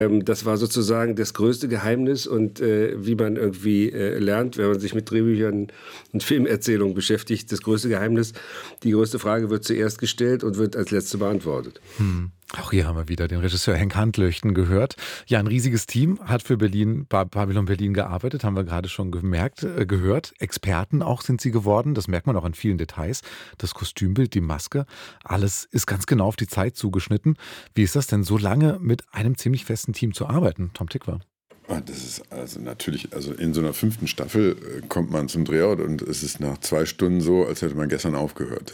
Das war sozusagen das größte Geheimnis und wie man irgendwie lernt, wenn man sich mit Drehbüchern und Filmerzählungen beschäftigt, das größte Geheimnis, die größte Frage wird zuerst gestellt und wird als letzte beantwortet. Auch hier haben wir wieder den Regisseur Henk Handlöchten gehört. Ja, ein riesiges Team hat für Babylon Berlin gearbeitet, haben wir gerade schon gehört. Experten auch sind sie geworden, das merkt man auch an vielen Details. Das Kostümbild, die Maske, alles ist ganz genau auf die Zeit zugeschnitten. Wie ist das denn, so lange mit einem ziemlich festen Team zu arbeiten, Tom Tykwer? Das ist also natürlich, also in so einer 5. Staffel kommt man zum Drehort und es ist nach 2 Stunden so, als hätte man gestern aufgehört.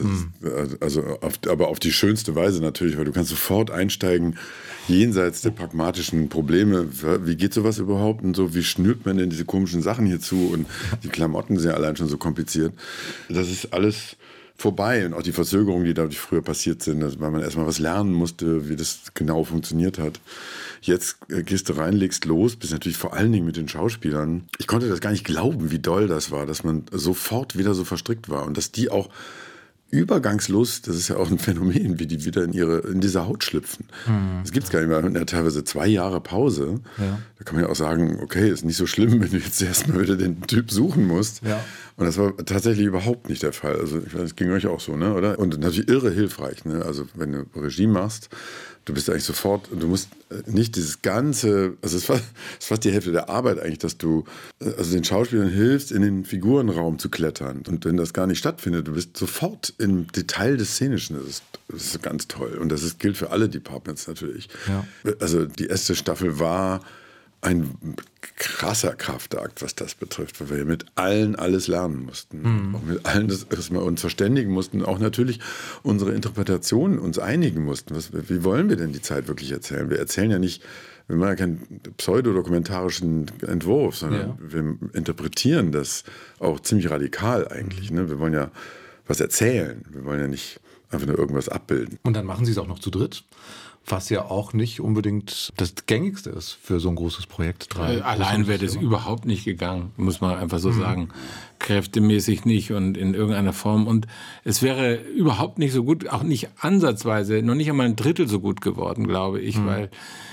Aber auf die schönste Weise natürlich, weil du kannst sofort einsteigen, jenseits der pragmatischen Probleme. Wie geht sowas überhaupt und so? Wie schnürt man denn diese komischen Sachen hier zu? Und die Klamotten sind ja allein schon so kompliziert. Das ist alles vorbei und auch die Verzögerungen, die dadurch früher passiert sind, weil man erstmal was lernen musste, wie das genau funktioniert hat. Jetzt gehst du rein, legst los, bist natürlich vor allen Dingen mit den Schauspielern. Ich konnte das gar nicht glauben, wie doll das war, dass man sofort wieder so verstrickt war und dass die auch übergangslos, das ist ja auch ein Phänomen, wie die wieder in diese Haut schlüpfen. Das gibt es gar nicht mehr. Ja, teilweise 2 Jahre Pause. Ja. Da kann man ja auch sagen, okay, ist nicht so schlimm, wenn du jetzt erstmal wieder den Typ suchen musst. Ja. Und das war tatsächlich überhaupt nicht der Fall. Also ich weiß, es ging euch auch so, ne? Oder? Und natürlich irre hilfreich, ne? Also wenn du Regie machst, du bist eigentlich sofort, du musst nicht dieses ganze, also es ist fast die Hälfte der Arbeit eigentlich, dass du also den Schauspielern hilfst, in den Figurenraum zu klettern. Und wenn das gar nicht stattfindet, du bist sofort im Detail des Szenischen. Das ist ganz toll. Und das gilt für alle Departments natürlich. Ja. Also die erste Staffel war ein krasser Kraftakt, was das betrifft, weil wir mit allen alles lernen mussten. Auch mit allen dass wir uns verständigen mussten, auch natürlich unsere Interpretationen uns einigen mussten. Wie wollen wir denn die Zeit wirklich erzählen? Wir erzählen ja nicht, wir machen ja keinen pseudodokumentarischen Entwurf, sondern wir interpretieren das auch ziemlich radikal eigentlich. Ne? Wir wollen ja was erzählen, wir wollen ja nicht einfach nur irgendwas abbilden. Und dann machen Sie es auch noch zu dritt? Was ja auch nicht unbedingt das Gängigste ist für so ein großes Projekt. Allein wäre das überhaupt nicht gegangen, muss man einfach so sagen. Kräftemäßig nicht und in irgendeiner Form. Und es wäre überhaupt nicht so gut, auch nicht ansatzweise, noch nicht einmal 1/3 so gut geworden, glaube ich. Weil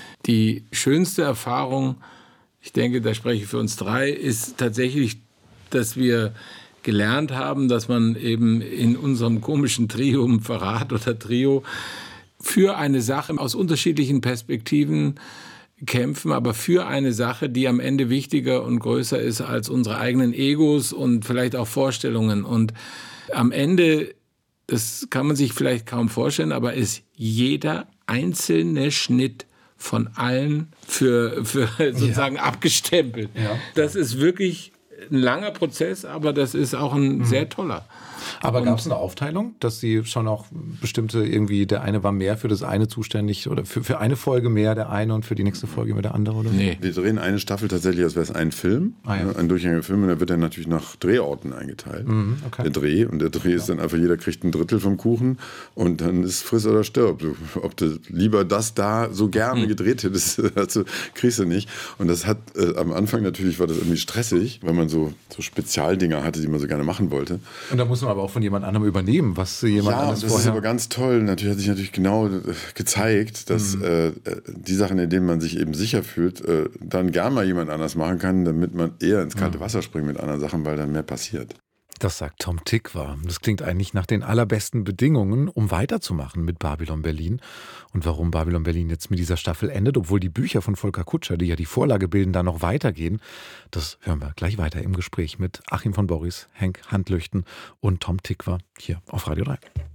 die schönste Erfahrung, ich denke, da spreche ich für uns 3, ist tatsächlich, dass wir gelernt haben, dass man eben in unserem komischen Triumvirat oder Trio für eine Sache aus unterschiedlichen Perspektiven kämpfen, aber für eine Sache, die am Ende wichtiger und größer ist als unsere eigenen Egos und vielleicht auch Vorstellungen. Und am Ende, das kann man sich vielleicht kaum vorstellen, aber ist jeder einzelne Schnitt von allen für sozusagen abgestempelt. Ja. Das ist wirklich ein langer Prozess, aber das ist auch ein sehr toller. Aber gab es eine Aufteilung, dass Sie schon auch bestimmte irgendwie, der eine war mehr für das eine zuständig oder für eine Folge mehr der eine und für die nächste Folge mehr der andere? Oder? Nee. Wir drehen eine Staffel tatsächlich, als wäre es ein Film, ein durchgängiger Film, und der wird dann natürlich nach Drehorten eingeteilt. Okay. Der Dreh ist dann einfach, jeder kriegt 1/3 vom Kuchen und dann ist friss oder stirb. Ob du lieber das da so gerne gedreht hättest, also kriegst du nicht. Und das hat am Anfang natürlich, war das irgendwie stressig, weil man so Spezialdinger hatte, die man so gerne machen wollte. Und da muss man aber auch von jemand anderem übernehmen, was jemand anderes vorher... Ja, das ist aber ganz toll. Natürlich hat sich natürlich genau gezeigt, dass die Sachen, in denen man sich eben sicher fühlt, dann gern mal jemand anders machen kann, damit man eher ins kalte Wasser springt mit anderen Sachen, weil dann mehr passiert. Das sagt Tom Tykwer. Das klingt eigentlich nach den allerbesten Bedingungen, um weiterzumachen mit Babylon Berlin. Und warum Babylon Berlin jetzt mit dieser Staffel endet, obwohl die Bücher von Volker Kutscher, die ja die Vorlage bilden, da noch weitergehen, das hören wir gleich weiter im Gespräch mit Achim von Borries, Henk Handlöchten und Tom Tykwer hier auf Radio 3.